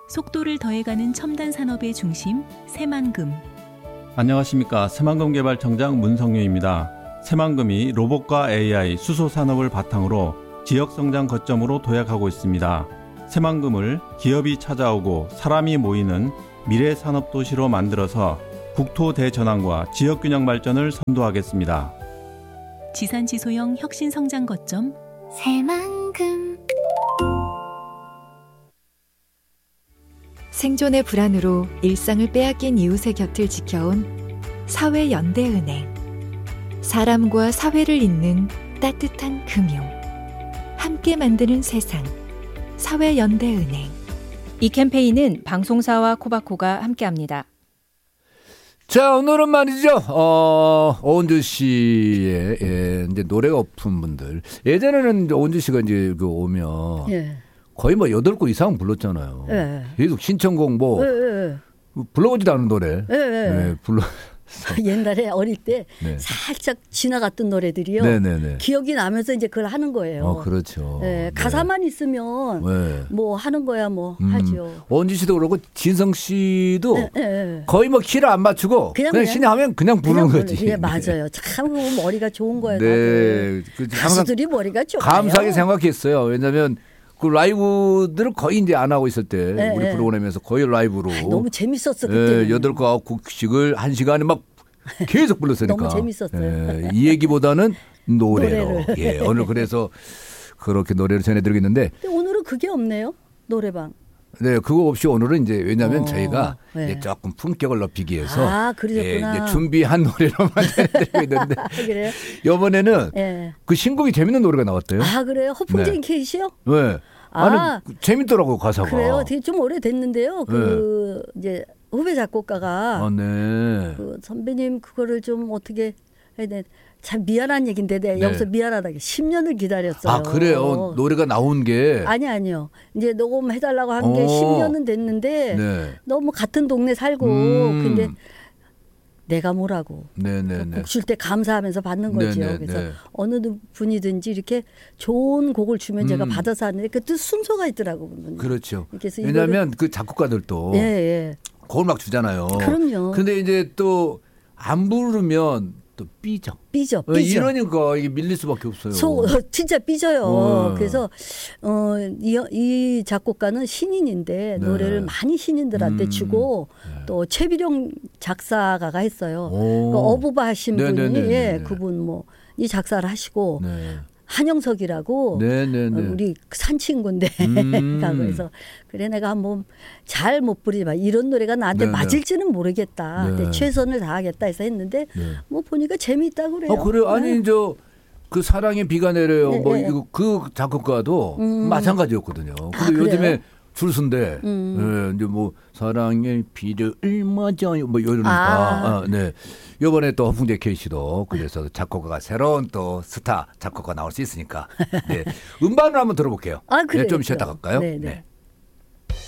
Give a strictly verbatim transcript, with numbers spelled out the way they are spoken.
속도를 더해가는 첨단 산업의 중심 새만금. 안녕하십니까. 새만금 개발청장 문성유입니다. 새만금이 로봇과 에이아이, 수소 산업을 바탕으로 지역 성장 거점으로 도약하고 있습니다. 새만금을 기업이 찾아오고 사람이 모이는 미래 산업 도시로 만들어서 국토 대전환과 지역 균형 발전을 선도하겠습니다. 지산지소형 혁신 성장 거점 새만금. 생존의 불안으로 일상을 빼앗긴 이웃의 곁을 지켜온 사회연대은행. 사람과 사회를 잇는 따뜻한 금융. 함께 만드는 세상. 사회연대은행. 이 캠페인은 방송사와 코바코가 함께합니다. 자, 오늘은 말이죠. 어, 오은주 씨의 예, 이제 노래 오픈 분들. 예전에는 이제 오은주 씨가 이제 그 오면 예. 거의 뭐 여덟 곡 이상 불렀잖아요. 예. 계속 신청곡 뭐 예, 예. 불러보지도 않은 노래. 예, 예. 예, 불러. 옛날에 어릴 때 네. 살짝 지나갔던 노래들이요. 네네네. 기억이 나면서 이제 그걸 하는 거예요. 어, 그렇죠. 네, 가사만 네. 있으면 네. 뭐 하는 거야 뭐 음, 하죠. 원지 씨도 그렇고 진성 씨도 네, 네. 거의 뭐 키를 안 맞추고 그냥, 그냥 신이 하면 그냥 부르는 그냥 거지. 예, 맞아요. 참 머리가 좋은 거예요. 네. 그, 가수들이 머리가 좋아요. 감사하게 생각했어요. 왜냐하면 그 라이브들을 거의 이제 안 하고 있을 때 네, 우리 네. 프로그램에서 거의 라이브로 아, 너무 재밌었어 그때. 여덟 곡 아홉 곡씩을 한 시간에 막 계속 불렀으니까. 너무 재밌었어요. 예, 이 얘기보다는 노래로. 예, 오늘 그래서 그렇게 노래를 전해드리겠는데. 근데 오늘은 그게 없네요. 노래방. 네, 그거 없이 오늘은 이제 왜냐하면 어, 저희가 네. 이제 조금 품격을 높이기 위해서 아, 그러셨구나. 예, 이제 준비한 노래로만 전해드리고 있는데. 그래요? 이번에는 네. 그 신곡이 재밌는 노래가 나왔대요. 아, 그래요? 허풍쟁이 네. 케이시요? 네. 아, 아니, 재밌더라고요, 가사가. 그래요? 되게 좀 오래됐는데요. 그 네. 이제 후배 작곡가가 아, 네. 그 선배님 그거를 좀 어떻게 해야 돼? 참 미안한 얘기인데 네. 여기서 미안하다게 십 년을 기다렸어요. 아, 그래요? 노래가 나온 게? 아니 아니요. 이제 녹음해달라고 한 게 십 년은 됐는데 네. 너무 같은 동네 살고 음. 근데 내가 뭐라고 곡 줄 때 감사하면서 받는 거죠. 네네. 그래서 어느 분이든지 이렇게 좋은 곡을 주면 음. 제가 받아서 하는데 그 또 순서가 있더라고요. 그렇죠. 왜냐하면 그 작곡가들도 예, 예. 곡을 막 주잖아요. 그럼요. 근데 이제 또 안 부르면 또 삐져. 삐져. 삐져. 이러니까 이게 밀릴 수밖에 없어요. 소, 진짜 삐져요. 어. 그래서 어, 이, 이 작곡가는 신인인데 네. 노래를 많이 신인들한테 음. 주고 네. 또 최비룡 작사가가 했어요. 그 어부바 하신 네네네네. 분이 예, 그분 뭐 이 작사를 하시고 네. 한영석이라고 네네네. 우리 산 친구인데 음. 그래서 그래 내가 한번 잘 못 부르지만 이런 노래가 나한테 네네. 맞을지는 모르겠다. 네. 최선을 다하겠다 해서 했는데 네. 뭐 보니까 재미있다 그래요. 아, 그래요? 아니 네. 저 그 사랑의 비가 내려요. 네. 뭐 이거 그 작곡가도 음. 마찬가지였거든요. 근데 아, 요즘에 줄순데 음. 네, 이제 뭐 사랑의 비를 맞아요 뭐 이러니까 아. 아, 네 이번에 또 허풍제 케이씨도 그래서 작곡가가 새로운 또 스타 작곡가 나올 수 있으니까 네 음반을 한번 들어볼게요. 아, 그래요. 네, 좀 쉬었다 갈까요? 네, 네. 네.